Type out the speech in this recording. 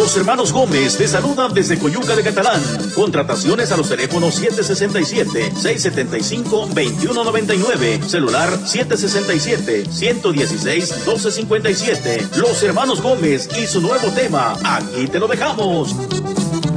Los hermanos Gómez te saludan desde Coyuca de Catalán. Contrataciones a los teléfonos 767-675-2199, celular 767-116-1257. Los hermanos Gómez y su nuevo tema, Aquí te lo dejamos.